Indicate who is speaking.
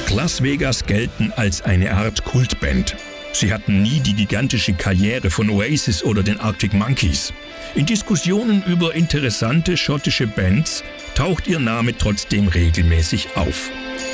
Speaker 1: Las Vegas gelten als eine Art Kultband. Sie hatten nie die gigantische Karriere von Oasis oder den Arctic Monkeys. In Diskussionen über interessante schottische Bands taucht ihr Name trotzdem regelmäßig auf.